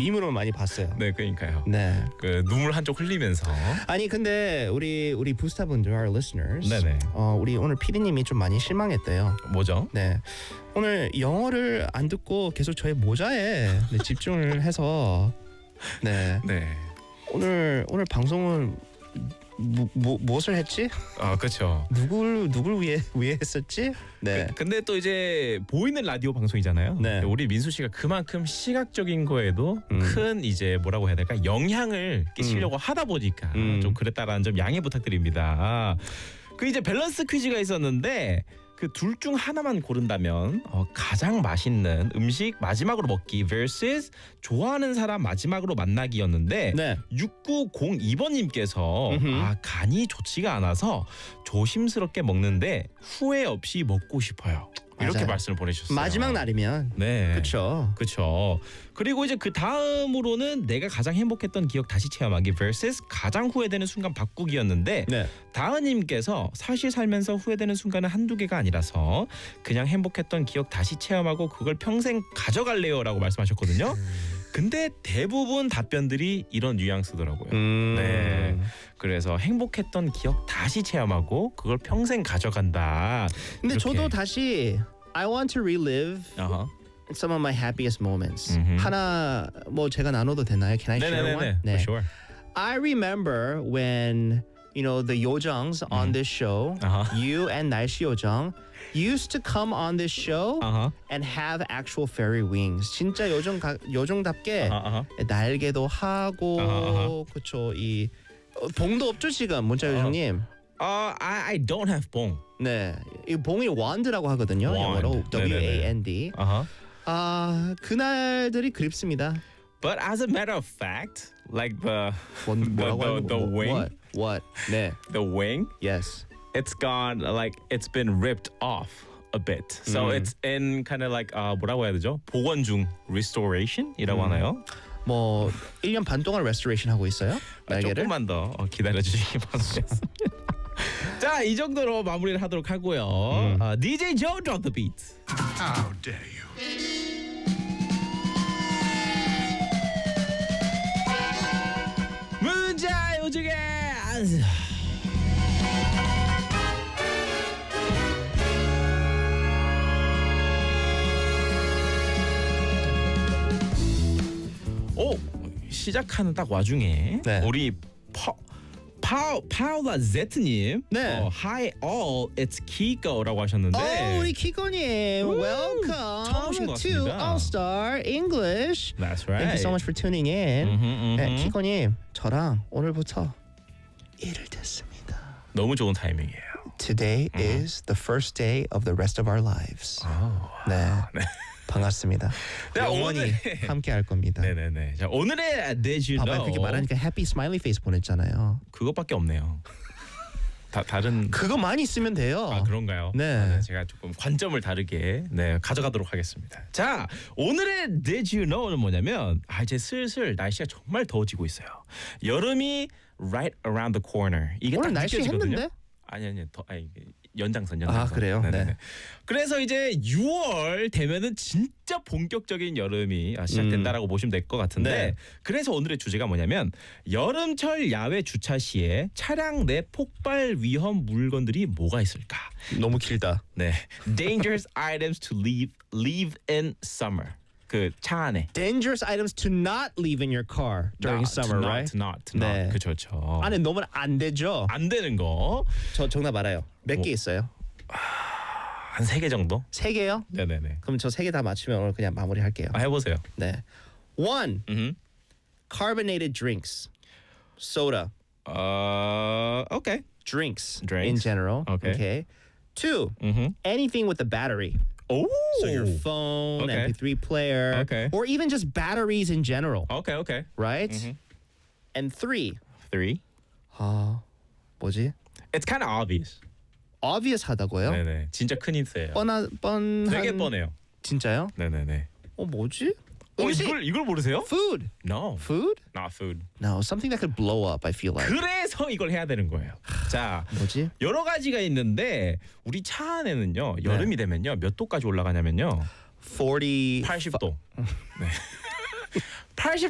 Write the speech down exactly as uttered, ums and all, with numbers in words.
밈으로 많이 봤어요. 네, 그러니까요. 네. 그 눈물 한쪽 흘리면서. 아니 근데 우리 우리 부스타분들, our listeners. 네네. 어 우리 오늘 피디님이 좀 많이 실망했대요. 뭐죠? 네. 오늘 영어를 안 듣고 계속 저의 모자에 네, 집중을 해서 네. 네. 오늘 오늘 방송은 뭐, 뭐 무엇을 했지? 아, 그렇죠. 누굴 누굴 위해 위해 했었지? 네. 그, 근데 또 이제 보이는 라디오 방송이잖아요. 네. 우리 민수 씨가 그만큼 시각적인 거에도 음. 큰 이제 뭐라고 해야 될까? 영향을 끼치려고 음. 하다 보니까 음. 좀 그랬다라는 점 양해 부탁드립니다. 그 이제 밸런스 퀴즈가 있었는데 그 둘 중 하나만 고른다면 어, 가장 맛있는 음식 마지막으로 먹기 vs 좋아하는 사람 마지막으로 만나기였는데 네. 육구공이 번님께서 음흠. 아 간이 좋지가 않아서 조심스럽게 먹는데 후회 없이 먹고 싶어요. 이렇게 맞아요. 말씀을 보내주셨어요. 마지막 날이면 네. 그렇죠. 그렇죠. 그리고 이제 그 다음으로는 내가 가장 행복했던 기억 다시 체험하기 vs 가장 후회되는 순간 바꾸기였는데 네. 다은님께서 사실 살면서 후회되는 순간은 한두 개가 아니라서 그냥 행복했던 기억 다시 체험하고 그걸 평생 가져갈래요라고 말씀하셨거든요. 근데 대부분 답변들이 이런 뉘앙스더라고요. 음. 네. 그래서 행복했던 기억 다시 체험하고 그걸 평생 가져간다. 근데 이렇게. 저도 다시 I want to relive 어허. some of my happiest moments. 음흠. 하나 뭐 제가 나눠도 되나요? Can I share one? 네네네. For sure. I remember when you know the Yojongs on this show, Uh-huh. you and 날씨 요정 used to come on this show 어허. and have actual fairy wings. 진짜 요정 가, 요정답게 어허, 어허. 날개도 하고 어허, 그쵸 이 어, 봉도 없죠 지금 문자 요정님. Uh, I, I don't have 봉. 네, 이 봉이 wand라고 하거든요. Wand. 영어로 W 네네네. A N D. Uh-huh. 아 그날들이 그립습니다. But as a matter of fact, like the 뭔, the, 뭐라고 the, 하는 the 거- wing, What? What? 네. the wing, Yes. it's gone like it's been ripped off a bit. So 음. it's in kind of like uh, 뭐라고 해야 되죠? 복원 중 restoration이라고 음. 하나요? 뭐 일 년 반 동안 restoration 하고 있어요. 아, 날개를. 조금만 더 어, 기다려 주시기 바라겠습니다. 자, 이 정도로 마무리를 하도록 하고요. 음. 어, 디제이 Joe drop the beat. How dare you? 문자 요즘에 오 시작하는 딱 와중에 네. 우리 파 파 파울라 제트님 네. 어, Hi all, it's Kiko라고 하셨는데 어, 우리 키코님, welcome 처음 오신 것 to 같습니다. All Star English. That's Thank you right. so much for tuning in. 음흠, 음흠. 네, 키코님, 저랑 오늘부터 일을 됐습니다. 너무 좋은 타이밍이에요. Today is the first day of the rest of our lives. 네, 네. 반갑습니다. 네, 영원히 오늘- 함께 할 겁니다. 네네네. 자 오늘의 Did You 봐봐요, Know 그렇게 말하니까 happy smiley face 보냈잖아요. 그것밖에 없네요. 다 다른 그거만 있으면 돼요. 아 그런가요? 네. 아, 네, 제가 조금 관점을 다르게 네 가져가도록 하겠습니다. 자 오늘의 Did You Know는 뭐냐면 아 이제 슬슬 날씨가 정말 더워지고 있어요. 여름이 right around the corner. 이게 오늘 딱 날씨 느껴지거든요. 했는데? 아니 아니 더 아니 연장선 연장선. 아, 그래요? 네네네. 네. 그래서 이제 유월 되면은 진짜 본격적인 여름이 아, 시작된다라고 보시면 될 것 같은데 네. 그래서 오늘의 주제가 뭐냐면 여름철 야외 주차 시에 차량 내 폭발 위험 물건들이 뭐가 있을까? 너무 길다. 네, dangerous items to leave leave in summer. 그 차 안에. Dangerous items to not leave in your car during Not, summer, not, right? Not, not. 네. 그렇죠, 그렇죠. 안에 넣으면 안 되죠. 안 되는 거. 저 정답 알아요. 몇 개 뭐. 있어요? 한 세 개 정도? 세 개요? 네네네. 그럼 저 세 개 다 맞추면 오늘 그냥 마무리할게요. 아, 해보세요. 네. One, 음. carbonated drinks, soda, 어, 오케이. drinks, in Drinks. general. Okay. Two, 음. anything with a battery. 오. So your phone, Okay. M P three player, Okay. or even just batteries in general, 오케이, 오케이. right? Mhm. And three, Three. 아 뭐지? It's kind of obvious. Obvious 하다고요? 네네. 진짜 큰 힌트예요. 뻔한 뻔한. 되게 뻔해요. 진짜요? 네네네. 어 뭐지? 어, 음식. 이걸 이걸 모르세요? Food. No, Food? not food. No, something that could blow up. I feel like. 그래서 이걸 해야 되는 거예요. 자, 뭐지? 여러 가지가 있는데 우리 차 안에는요 여름이 되면요 몇 도까지 올라가냐면요 forty. 팔십 도. 네. 팔십